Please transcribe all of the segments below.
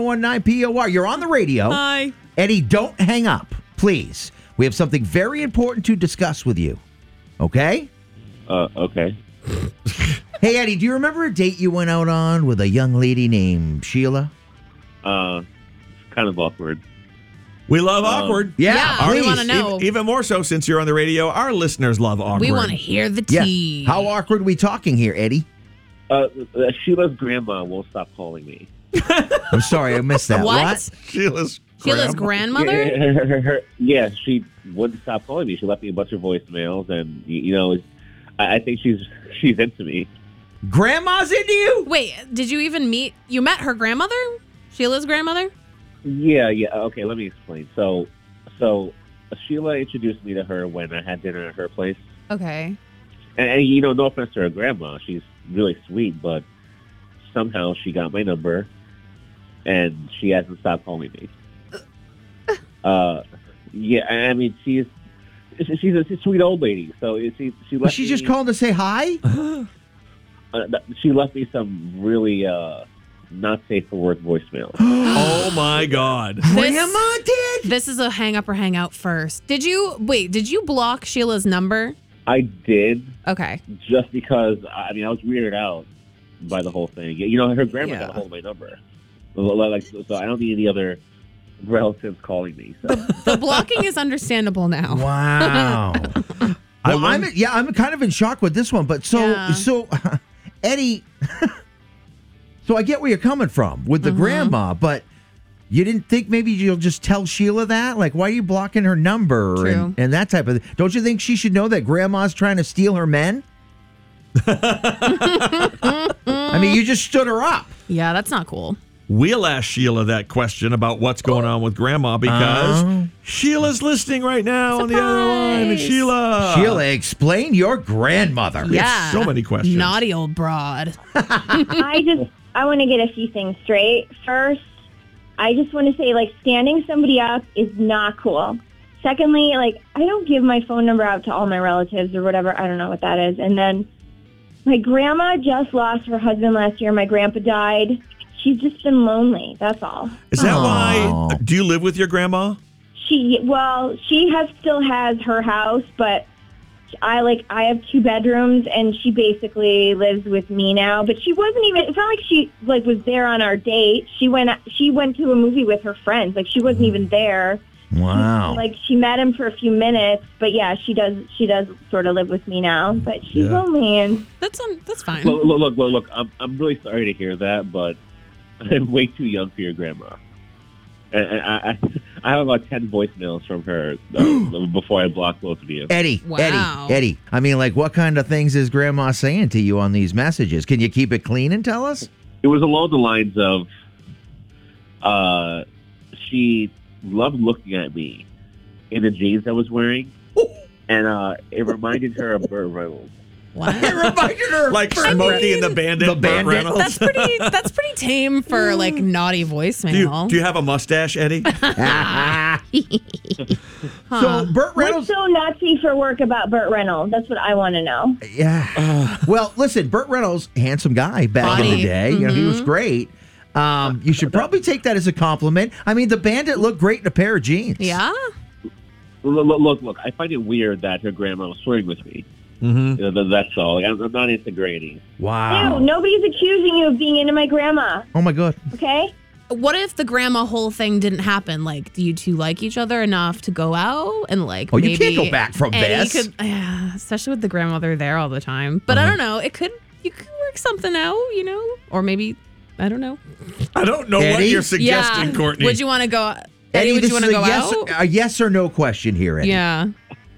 1019 POR. You're on the radio. Hi. Eddie, don't hang up, please. We have something very important to discuss with you. Okay? Okay. Hey, Eddie, do you remember a date you went out on with a young lady named Sheila? It's kind of awkward. We love awkward. Yeah, we please. wanna know. Even more so since you're on the radio. Our listeners love awkward. We want to hear the tea. Yeah. How awkward are we talking here, Eddie? Sheila's grandma won't stop calling me. I'm sorry, I missed that. What? Sheilah's grandmother? Yeah, she wouldn't stop calling me. She left me a bunch of voicemails, and I think she's into me. Grandma's into you? Wait, did you even meet? You met her grandmother? Sheila's grandmother? Yeah. Okay, let me explain. So Sheila introduced me to her when I had dinner at her place, Okay. and no offense to her grandma, she's really sweet, but somehow she got my number, and she hasn't stopped calling me. Yeah, I mean she's a sweet old lady. So she left. She just called to say hi? She left me some really not safe for work voicemails. Oh my God. Grandma did? This is a hang up or hang out first. Did you block Sheila's number? I did, Okay. just because I was weirded out by the whole thing. Her grandma Yeah. got a hold of my number, so I don't need any other relatives calling me. So. The blocking is understandable now. Wow. Well, I'm kind of in shock with this one, but so Eddie, so I get where you're coming from with the grandma, but you didn't think maybe you'll just tell Sheila that? Like, why are you blocking her number True. and that type of thing? Don't you think she should know that grandma's trying to steal her men? I mean, you just stood her up. Yeah, that's not cool. We'll ask Sheila that question about what's going on with Grandma because Sheila's listening right now on the other line. And Sheila. Sheila, explain your grandmother. Yeah. so many questions. Naughty old broad. I want to get a few things straight. First, I just want to say, standing somebody up is not cool. Secondly, I don't give my phone number out to all my relatives or whatever. I don't know what that is. And then my grandma just lost her husband last year. My grandpa died. She's just been lonely. That's all. Is that why? Do you live with your grandma? She still has her house, but I have 2 bedrooms, and she basically lives with me now. But she wasn't even. It's not like she was there on our date. She went to a movie with her friends. She wasn't even there. Wow. She met him for a few minutes, but yeah, she does sort of live with me now. But she's lonely, and That's fine. Look. I'm really sorry to hear that, but I'm way too young for your grandma. And I have about 10 voicemails from her before I block both of you. Eddie, Wow. Eddie. I mean, what kind of things is grandma saying to you on these messages? Can you keep it clean and tell us? It was along the lines of she loved looking at me in the jeans I was wearing, and it reminded her of Burt Reynolds. What? It reminded her Like Smokey and the Bandit. The Bandit. Burt Reynolds? That's pretty tame for naughty voicemail. Do you have a mustache, Eddie? So Burt Reynolds. what's so Nazi for work about Burt Reynolds? That's what I want to know. Yeah. Well, listen, Burt Reynolds, handsome guy back in the day. He was great. You should probably take that as a compliment. I mean, the Bandit looked great in a pair of jeans. Yeah. Look. I find it weird that her grandma was flirting with me. Mm-hmm. That's all. I'm not into grannies. Wow. Ew, nobody's accusing you of being into my grandma. Oh my God. Okay. What if the grandma whole thing didn't happen? Do you two like each other enough to go out and Oh, you can't go back from Eddie this. especially with the grandmother there all the time. But I don't know. You could work something out, or maybe I don't know. I don't know what Eddie? you're suggesting, Courtney. Would you want to go? Eddie, would this you want to is go a out? a yes or no question here, Eddie. Yeah.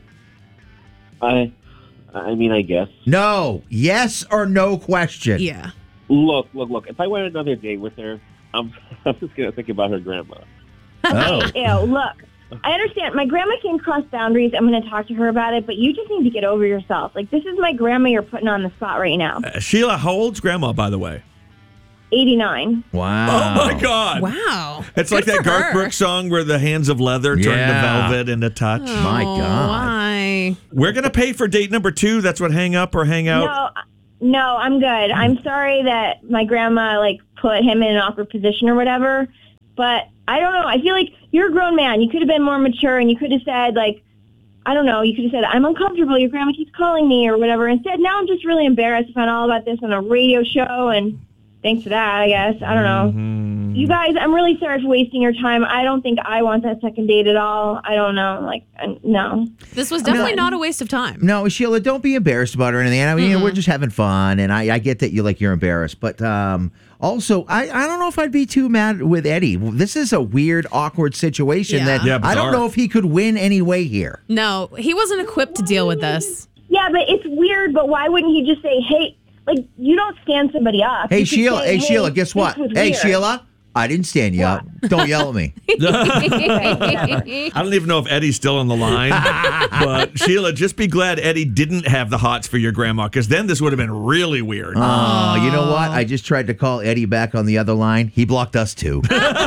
I mean, I guess. No. Yes or no question. Yeah. Look. If I went on another date with her, I'm just gonna think about her grandma. Oh. Ew, look. I understand. My grandma can cross boundaries. I'm going to talk to her about it, but you just need to get over yourself. This is my grandma you're putting on the spot right now. Sheila, how old's Grandma, by the way? 89. Wow. Oh, my God. Wow. It's Good like that for Garth her. Brooks song where the hands of leather turn to Yeah. velvet and to touch. My God. Why? We're going to pay for date number 2. That's what hang up or hang out. No, I'm good. I'm sorry that my grandma put him in an awkward position or whatever. But I don't know. I feel like you're a grown man. You could have been more mature, and you could have said, like, I don't know, you could have said, I'm uncomfortable, your grandma keeps calling me, or whatever. Instead, now I'm just really embarrassed to find all about this on a radio show, and thanks for that, I guess. I don't know. Mm-hmm. You guys, I'm really sorry for wasting your time. I don't think I want that second date at all. I don't know. Like, no. This was definitely not a waste of time. No, Sheila, don't be embarrassed about it or anything. I mean, you know, we're just having fun, and I get that you're embarrassed, but also, I don't know if I'd be too mad with Eddie. This is a weird, awkward situation that I don't know if he could win anyway here. No, he wasn't equipped to deal with this. Yeah, but it's weird, but why wouldn't he just say, hey, like, you don't stand somebody up. Hey, You could Sheila, say, Sheila, guess what? this was Hey, weird. Sheila, I didn't stand you up. Don't yell at me. I don't even know if Eddie's still on the line, but Sheila, just be glad Eddie didn't have the hots for your grandma, because then this would have been really weird. Oh, you know what? I just tried to call Eddie back on the other line. He blocked us too.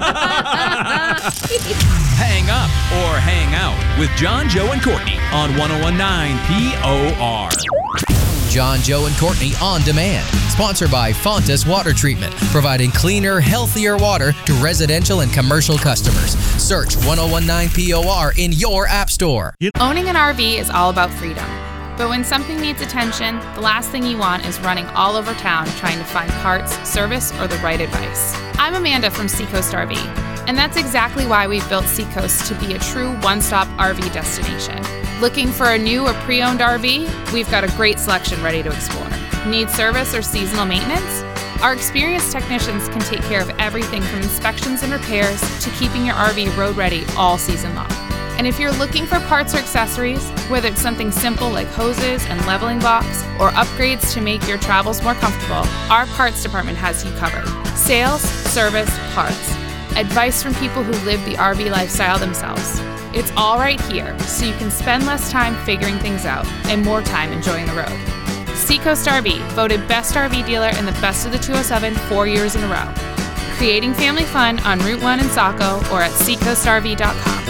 Hang up or hang out with John, Joe, and Courtney on 101.9 POR. John, Joe, and Courtney On Demand. Sponsored by Fontas Water Treatment, providing cleaner, healthier water to residential and commercial customers. Search 101.9 POR in your app store. Owning an RV is all about freedom. But when something needs attention, the last thing you want is running all over town trying to find parts, service, or the right advice. I'm Amanda from Seacoast RV, and that's exactly why we've built Seacoast to be a true one-stop RV destination. Looking for a new or pre-owned RV? We've got a great selection ready to explore. Need service or seasonal maintenance? Our experienced technicians can take care of everything from inspections and repairs to keeping your RV road ready all season long. And if you're looking for parts or accessories, whether it's something simple like hoses and leveling blocks or upgrades to make your travels more comfortable, our parts department has you covered. Sales, service, parts. Advice from people who live the RV lifestyle themselves. It's all right here, so you can spend less time figuring things out and more time enjoying the road. Seacoast RV, voted Best RV Dealer in the Best of the 207 4 years in a row. Creating family fun on Route 1 in Saco or at seacoastrv.com.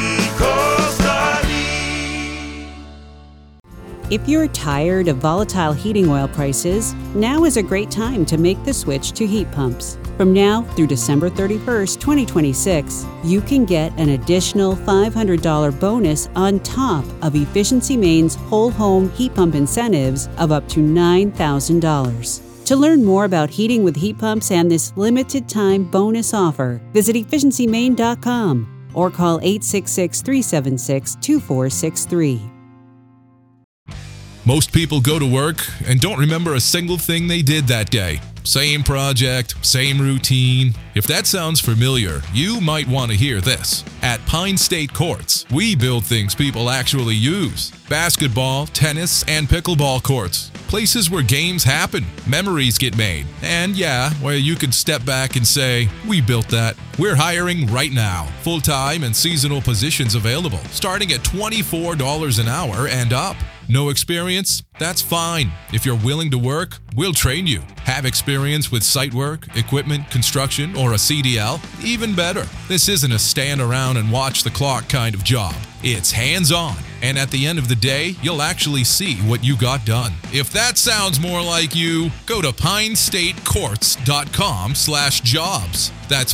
If you're tired of volatile heating oil prices, now is a great time to make the switch to heat pumps. From now through December 31st, 2026, you can get an additional $500 bonus on top of Efficiency Maine's whole home heat pump incentives of up to $9,000. To learn more about heating with heat pumps and this limited time bonus offer, visit efficiencymaine.com or call 866-376-2463. Most people go to work and don't remember a single thing they did that day. Same project, same routine. If that sounds familiar, you might want to hear this. At Pine State Courts, we build things people actually use. Basketball, tennis, and pickleball courts. Places where games happen, memories get made, and where you could step back and say, we built that. We're hiring right now. Full-time and seasonal positions available, starting at $24 an hour and up. No experience? That's fine. If you're willing to work, we'll train you. Have experience with site work, equipment, construction, or a CDL? Even better. This isn't a stand around and watch the clock kind of job. It's hands-on. And at the end of the day, you'll actually see what you got done. If that sounds more like you, go to pinestatecourts.com/jobs. That's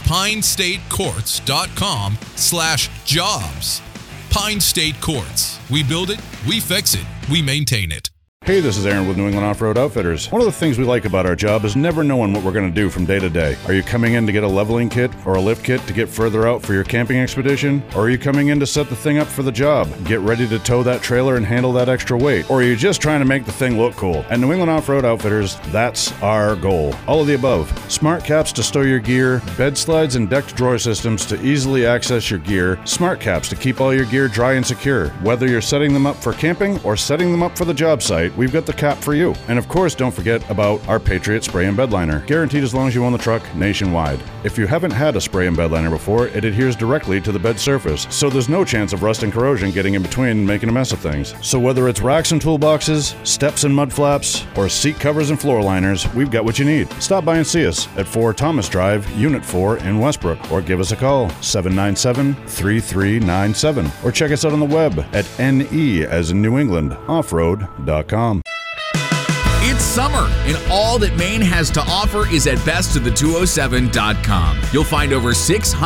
pinestatecourts.com/jobs. Pine State Courts. We build it, we fix it, we maintain it. Hey, this is Aaron with New England Off-Road Outfitters. One of the things we like about our job is never knowing what we're going to do from day to day. Are you coming in to get a leveling kit or a lift kit to get further out for your camping expedition? Or are you coming in to set the thing up for the job? Get ready to tow that trailer and handle that extra weight? Or are you just trying to make the thing look cool? At New England Off-Road Outfitters, that's our goal. All of the above. Smart caps to stow your gear, bed slides and decked drawer systems to easily access your gear, smart caps to keep all your gear dry and secure. Whether you're setting them up for camping or setting them up for the job site, we've got the cap for you. And of course, don't forget about our Patriot Spray and Bed Liner. Guaranteed as long as you own the truck nationwide. If you haven't had a spray and bed liner before, it adheres directly to the bed surface, so there's no chance of rust and corrosion getting in between and making a mess of things. So whether it's racks and toolboxes, steps and mud flaps, or seat covers and floor liners, we've got what you need. Stop by and see us at 4 Thomas Drive, Unit 4 in Westbrook, or give us a call, 797-3397, or check us out on the web at NE as in New England, offroad.com. It's summer, and all that Maine has to offer is at bestofthe207.com. You'll find over 600